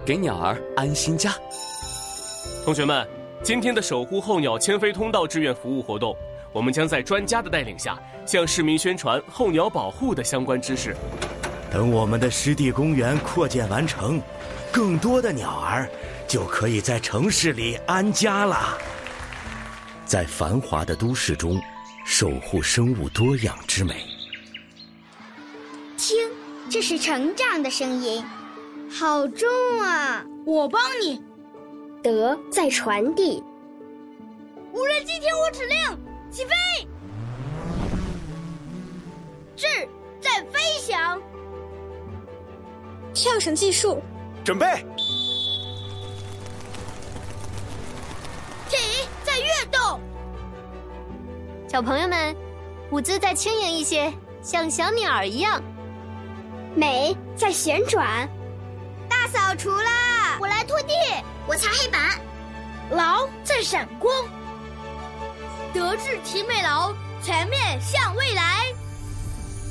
给鸟儿安心家。 同学们，今天的守护候鸟迁飞通道志愿服务活动，我们将在专家的带领下，向市民宣传候鸟保护的相关知识。 等我们的湿地公园扩建完成，更多的鸟儿就可以在城市里安家了。在繁华的都市中，守护生物多样之美。 听，这是成长的声音，好重啊！ 我帮你。 德在传递。 无人机听我指令，起飞！智在飞翔。 跳绳技术， 准备。 体在跃动。 小朋友们，舞姿再轻盈一些，像小鸟儿一样。 美在旋转。 大扫除啦！ 我来拖地， 我擦黑板。 劳在闪光。德智体美劳，全面向未来。